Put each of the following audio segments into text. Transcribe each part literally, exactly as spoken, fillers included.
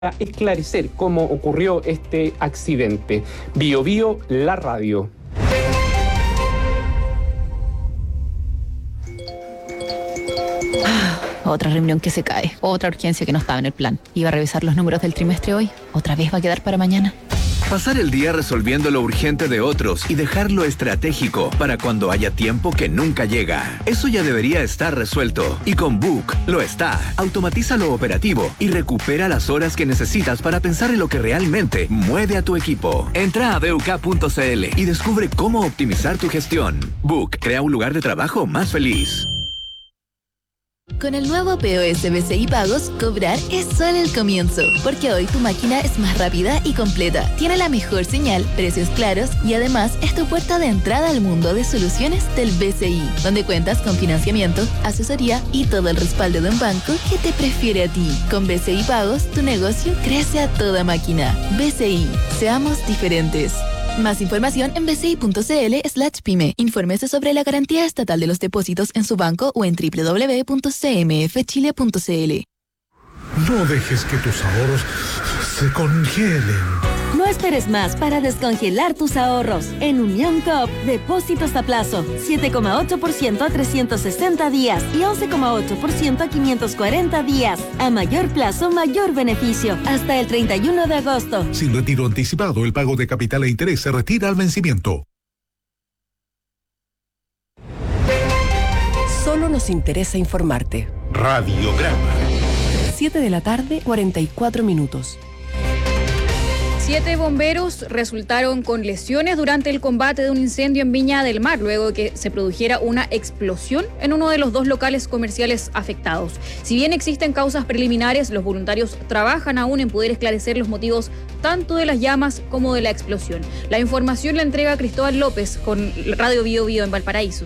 a esclarecer cómo ocurrió este accidente. Bio Bio, la radio. Otra reunión que se cae, otra urgencia que no estaba en el plan. Iba a revisar los números del trimestre hoy, otra vez va a quedar para mañana. Pasar el día resolviendo lo urgente de otros y dejar lo estratégico para cuando haya tiempo que nunca llega. Eso ya debería estar resuelto. Y con Book lo está. Automatiza lo operativo y recupera las horas que necesitas para pensar en lo que realmente mueve a tu equipo. Entra a b u k punto c l y descubre cómo optimizar tu gestión. Book crea un lugar de trabajo más feliz. Con el nuevo P O S B C I Pagos, cobrar es solo el comienzo, porque hoy tu máquina es más rápida y completa, tiene la mejor señal, precios claros y además es tu puerta de entrada al mundo de soluciones del B C I, donde cuentas con financiamiento, asesoría y todo el respaldo de un banco que te prefiere a ti. Con B C I Pagos, tu negocio crece a toda máquina. B C I, seamos diferentes. Más información en b c i punto c l slash pyme. Infórmese sobre la garantía estatal de los depósitos en su banco o en w w w punto c m f chile punto c l. No dejes que tus ahorros se congelen. No esperes más para descongelar tus ahorros. En Unión Coop, depósitos a plazo, siete coma ocho por ciento a trescientos sesenta días y once coma ocho por ciento a quinientos cuarenta días. A mayor plazo, mayor beneficio. Hasta el treinta y uno de agosto. Sin retiro anticipado, el pago de capital e interés se retira al vencimiento. Solo nos interesa informarte. Radiograma. siete de la tarde, cuarenta y cuatro minutos. Siete bomberos resultaron con lesiones durante el combate de un incendio en Viña del Mar, luego de que se produjera una explosión en uno de los dos locales comerciales afectados. Si bien existen causas preliminares, los voluntarios trabajan aún en poder esclarecer los motivos tanto de las llamas como de la explosión. La información la entrega Cristóbal López con Radio Bio Bio en Valparaíso.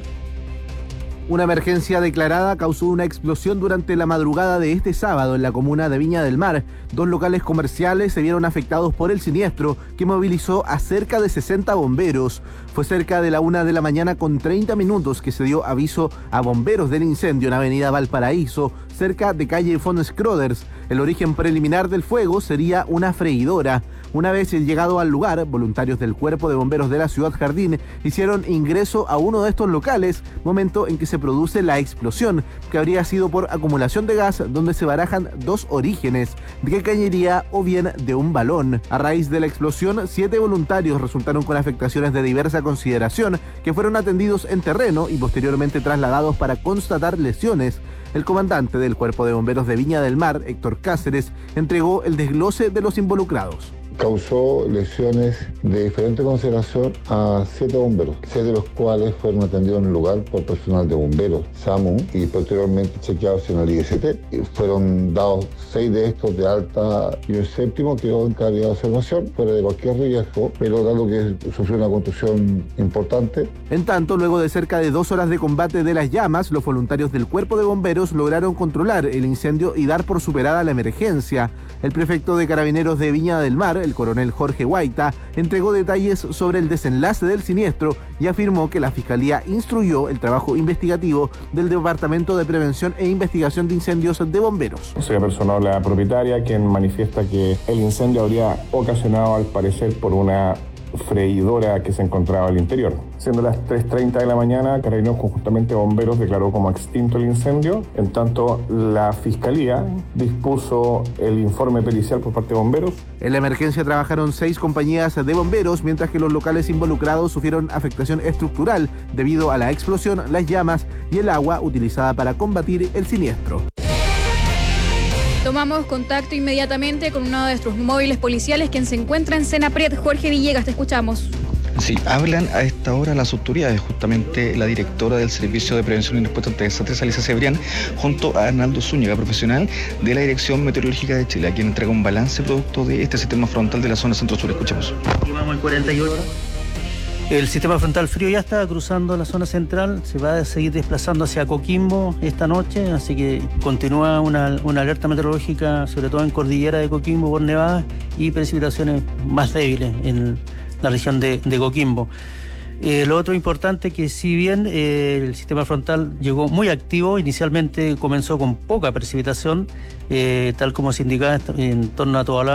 Una emergencia declarada causó una explosión durante la madrugada de este sábado en la comuna de Viña del Mar. Dos locales comerciales se vieron afectados por el siniestro que movilizó a cerca de sesenta bomberos. Fue cerca de la una de la mañana con treinta minutos que se dio aviso a bomberos del incendio en Avenida Valparaíso, cerca de calle von Scroders. El origen preliminar del fuego sería una freidora. Una vez llegado al lugar, voluntarios del Cuerpo de Bomberos de la Ciudad Jardín hicieron ingreso a uno de estos locales, momento en que se produce la explosión, que habría sido por acumulación de gas, donde se barajan dos orígenes, de qué cañería o bien de un balón. A raíz de la explosión, siete voluntarios resultaron con afectaciones de diversa consideración, que fueron atendidos en terreno y posteriormente trasladados para constatar lesiones. El comandante del Cuerpo de Bomberos de Viña del Mar, Héctor Cáceres, entregó el desglose de los involucrados. Causó lesiones de diferente consideración a siete bomberos, seis de los cuales fueron atendidos en el lugar por personal de bomberos, SAMU, y posteriormente chequeados en el I S T. Y fueron dados seis de estos de alta y un séptimo quedó en calidad de observación, fuera de cualquier riesgo, pero dado que sufrió una contusión importante. En tanto, luego de cerca de dos horas de combate de las llamas, los voluntarios del Cuerpo de Bomberos lograron controlar el incendio y dar por superada la emergencia. El prefecto de Carabineros de Viña del Mar, el coronel Jorge Guaita, entregó detalles sobre el desenlace del siniestro y afirmó que la Fiscalía instruyó el trabajo investigativo del Departamento de Prevención e Investigación de Incendios de Bomberos. Se ha personado la propietaria, quien manifiesta que el incendio habría ocasionado, al parecer, por una freidora que se encontraba al interior. Siendo las tres treinta de la mañana, Carabineros conjuntamente Bomberos declaró como extinto el incendio. En tanto, la Fiscalía dispuso el informe pericial por parte de bomberos. En la emergencia trabajaron seis compañías de bomberos, mientras que los locales involucrados sufrieron afectación estructural debido a la explosión, las llamas y el agua utilizada para combatir el siniestro. Tomamos contacto inmediatamente con uno de nuestros móviles policiales, quien se encuentra en Senapred. Jorge Villegas, te escuchamos. Sí, hablan a esta hora las autoridades, justamente la directora del Servicio de Prevención y Respuesta ante Desastres, Alicia Cebrián, junto a Arnaldo Zúñiga, profesional de la Dirección Meteorológica de Chile, a quien entrega un balance producto de este sistema frontal de la zona centro-sur. Escuchamos. Vamos en cuarenta y ocho horas. El sistema frontal frío ya está cruzando la zona central, se va a seguir desplazando hacia Coquimbo esta noche, así que continúa una, una alerta meteorológica, sobre todo en cordillera de Coquimbo por nevadas y precipitaciones más débiles en la región de, de Coquimbo. Eh, lo otro importante que si bien eh, el sistema frontal llegó muy activo, inicialmente comenzó con poca precipitación, eh, tal como se indicaba en torno a Tobalaba